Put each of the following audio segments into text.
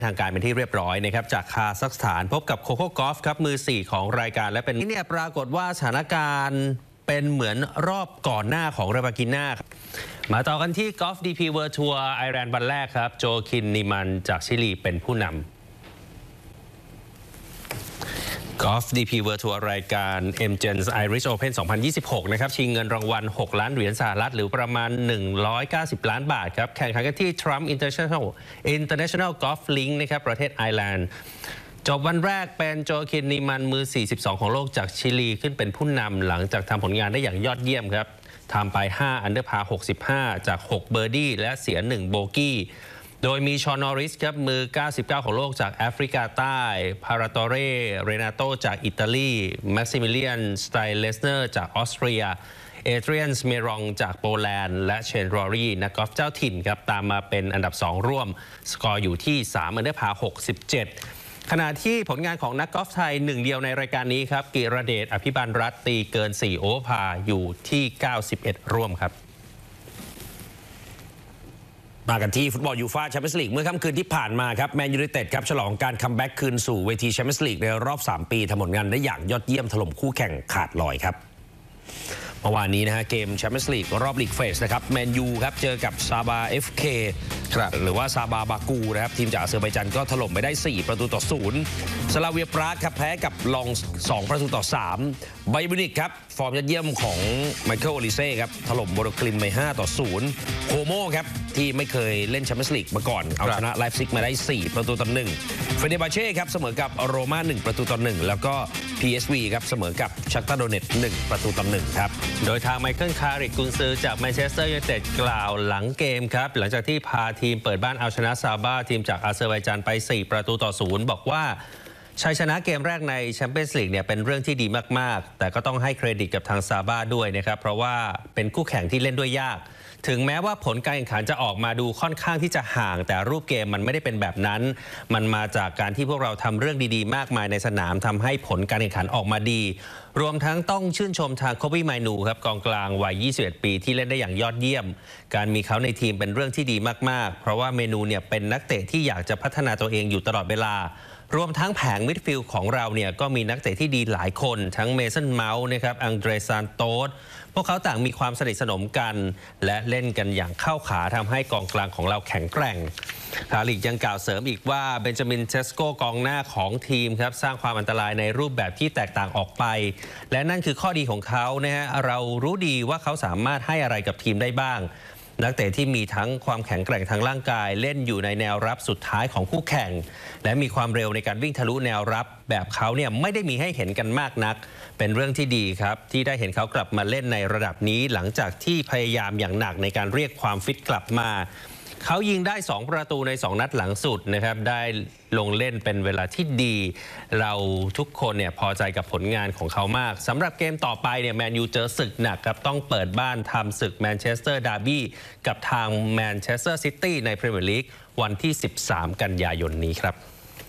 ทางการเป็นที่เรียบร้อยนะครับจากคาซัคสถานพบกับโคโค่กอล์ฟครับมือ4ของรายการและเป็นนี่เนี่ยปรากฏว่าสถานการณ์เป็นเหมือนรอบก่อนหน้าของราบากิน่ามาต่อกันที่กอล์ฟดีพีเวิร์ทัวร์ไอร์แลนด์วันแรกครับโจคินนิมันจากชิลีเป็นผู้นำกอล์ฟดีพีเวิร์ทัวร์รายการ MGens Irish Open 2026 นะครับชิงเงินรางวัล6 ล้านเหรียญสหรัฐหรือประมาณ190 ล้านบาทครับแข่งขันกันที่ Trump International Golf Link นะครับประเทศไอร์แลนด์จบวันแรกเป็นโจคินนิมันมือ42ของโลกจากชิลีขึ้นเป็นผู้นำหลังจากทำผลงานได้อย่างยอดเยี่ยมครับทำไป5 อันเดอร์พาร์ 65จาก6เบอร์ดี้และเสีย1โบกี้โดยมีชอน นอริสครับมือ99ของโลกจากแอฟริกาใต้พาราโตเรเรนาโตจากอิตาลีแม็กซิมิเลียนสไตเลสเนอร์จากออสเตรียเอเดรียนสเมรองจากโปแลนด์และเชน รอรี่นักกอล์ฟเจ้าถิ่นครับตามมาเป็นอันดับ2ร่วมสกอร์อยู่ที่3 อันเดอร์พาร์ 67ขณะที่ผลงานของนักกอล์ฟไทยหนึ่งเดียวในรายการนี้ครับกิรเดชอภิบาลรัตน์ตีเกิน4โอเวอร์พาร์อยู่ที่91ร่วมครับมากันที่ฟุตบอลยูฟ่าแชมเปี้ยนส์ลีกเมื่อค่ำคืนที่ผ่านมาครับแมนยูไนเต็ดครับฉลองการคัมแบ็กคืนสู่เวทีแชมเปี้ยนส์ลีกในรอบ3 ปีทำผลงานได้อย่างยอดเยี่ยมถล่มคู่แข่งขาดลอยครับเมื่อวานนี้นะฮะเกมแชมเปี้ยนส์ลีกรอบลีกเฟสนะครับแมนยูครับเจอกับซาบา FK หรือว่าซาบาบากูนะครับทีมจากอาเซอร์ไบจันก็ถล่มไปได้4-0สลาเวียปรากครับแพ้กับลอง2-3ไบบูนิกครับฟอร์มยอดเยี่ยมของไมเคิล โอลิเซ่ครับถล่มโบโรคลิมไป5-0โคโมครับที่ไม่เคยเล่นแชมเปี้ยนส์ลีกมาก่อนเอาชนะไลฟ์ซิกมาได้4-1เฟเนบาเช่ครับเสมอกับโรม่า1-1แล้วก็ PSV ครับเสมอกับชักตาโดเนต1-1ครับโดยทางไมเคิล คาริกกุนซือจากแมนเชสเตอร์ยูไนเต็ดกล่าวหลังเกมครับหลังจากที่พาทีมเปิดบ้านเอาชนะซาบาทีมจากอาเซอร์ไบจานไป4-0บอกว่าชัยชนะเกมแรกในแชมเปี้ยนส์ลีกเนี่ยเป็นเรื่องที่ดีมากๆแต่ก็ต้องให้เครดิตกับทางซาบาด้วยนะครับเพราะว่าเป็นคู่แข่งที่เล่นด้วยยากถึงแม้ว่าผลการแข่งขันจะออกมาดูค่อนข้างที่จะห่างแต่รูปเกมมันไม่ได้เป็นแบบนั้นมันมาจากการที่พวกเราทำเรื่องดีๆมากมายในสนามทำให้ผลการแข่งขันออกมาดีรวมทั้งต้องชื่นชมทางโคบี้ ไมนูครับกองกลางวัย21 ปีที่เล่นได้อย่างยอดเยี่ยมการมีเขาในทีมเป็นเรื่องที่ดีมากๆเพราะว่าเมนูเนี่ยเป็นนักเตะที่อยากจะพัฒนาตัวเองอยู่ตลอดเวลารวมทั้งแผงมิดฟิลด์ของเราเนี่ยก็มีนักเตะที่ดีหลายคนทั้งเมสันเมาส์นะครับอังเดรซานโตสพวกเขาต่างมีความสนิทสนมกันและเล่นกันอย่างเข้าขาทำให้กองกลางของเราแข็งแกร่งคาริกยังกล่าวเสริมอีกว่าเบนจามินเชสโกกองหน้าของทีมครับสร้างความอันตรายในรูปแบบที่แตกต่างออกไปและนั่นคือข้อดีของเขานะฮะเรารู้ดีว่าเขาสามารถให้อะไรกับทีมได้บ้างนักเตะที่มีทั้งความแข็งแกร่งทางร่างกายเล่นอยู่ในแนวรับสุดท้ายของคู่แข่งและมีความเร็วในการวิ่งทะลุแนวรับแบบเขาเนี่ยไม่ได้มีให้เห็นกันมากนักเป็นเรื่องที่ดีครับที่ได้เห็นเขากลับมาเล่นในระดับนี้หลังจากที่พยายามอย่างหนักในการเรียกความฟิตกลับมาเขายิงได้2 ประตูใน2 นัดหลังสุดนะครับได้ลงเล่นเป็นเวลาที่ดีเราทุกคนเนี่ยพอใจกับผลงานของเขามากสำหรับเกมต่อไปเนี่ยแมนยูเจอศึกหนักครับต้องเปิดบ้านทำศึกแมนเชสเตอร์ดาร์บี้กับทางแมนเชสเตอร์ซิตี้ในพรีเมียร์ลีกวันที่13 กันยายนนี้ครับ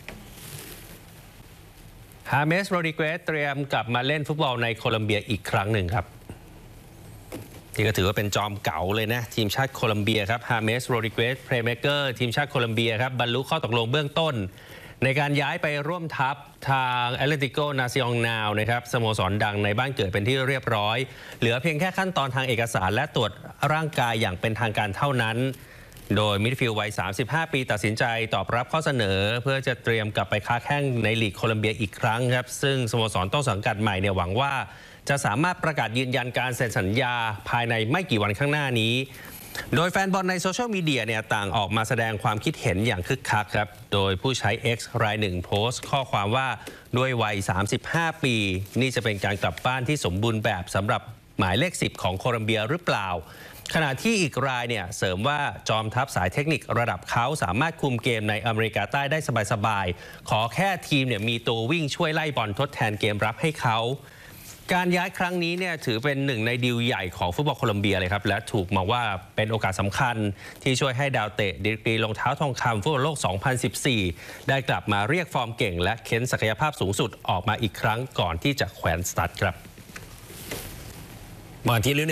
ฮาเมส โรดริเกสเตรียมกลับมาเล่นฟุตบอลในโคลัมเบียอีกครั้งหนึ่งครับที่ก็ถือว่าเป็นจอมเก๋าเลยนะทีมชาติโคลัมเบียครับฮาเมส โรดริเกสเพลย์เมเกอร์ทีมชาติโคลัมเบียครับบรรลุข้อตกลงเบื้องต้นในการย้ายไปร่วมทัพทางแอตเลติโก นาซิองนาลนะครับสโมสรดังในบ้านเกิดเป็นที่เรียบร้อยเหลือเพียงแค่ขั้นตอนทางเอกสารและตรวจร่างกายอย่างเป็นทางการเท่านั้นโดยมิดฟิลด์วัย35 ปีตัดสินใจตอบรับข้อเสนอเพื่อจะเตรียมกลับไปค้าแข้งในลีกโคลัมเบียอีกครั้งครับซึ่งสโมสรต้นสังกัดใหม่เนี่ยหวังว่าจะสามารถประกาศยืนยันการเซ็นสัญญาภายในไม่กี่วันข้างหน้านี้โดยแฟนบอลในโซเชียลมีเดียเนี่ยต่างออกมาแสดงความคิดเห็นอย่างคึกคักครับโดยผู้ใช้ X รายหนึ่งโพสต์ข้อความว่าด้วยวัย35 ปีนี่จะเป็นการกลับบ้านที่สมบูรณ์แบบสำหรับหมายเลข10ของโคลัมเบียหรือเปล่าขณะที่อีกรายเนี่ยเสริมว่าจอมทัพสายเทคนิคระดับเขาสามารถคุมเกมในอเมริกาใต้ได้สบายๆขอแค่ทีมเนี่ยมีตัววิ่งช่วยไล่บอลทดแทนเกมรับให้เขาการย้ายครั้งนี้เนี่ยถือเป็นหนึ่งในดีลใหญ่ของฟุตบอลโคลัมเบียเลยครับและถูกมองว่าเป็นโอกาสสำคัญที่ช่วยให้ดาวเตะดีกรีรองเท้าทองคำฟุตบอลโลก 2014 ได้กลับมาเรียกฟอร์มเก่งและเค้นศักยภาพสูงสุดออกมาอีกครั้งก่อนที่จะแขวนสตั๊ดครับมาที่